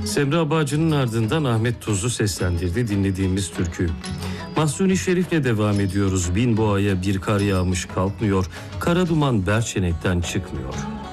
Semra Bağcı'nın ardından Ahmet Tuzlu seslendirdi dinlediğimiz türküyü. Mahsuni Şerif'le devam ediyoruz. Bin boğaya bir kar yağmış kalkmıyor. Kara duman Berçenek'ten çıkmıyor.